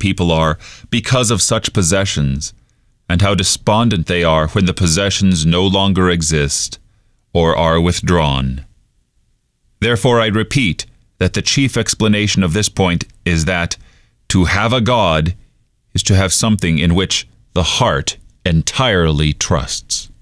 people are because of such possessions, and how despondent they are when the possessions no longer exist or are withdrawn. Therefore, I repeat that the chief explanation of this point is that to have a God is to have something in which the heart entirely trusts.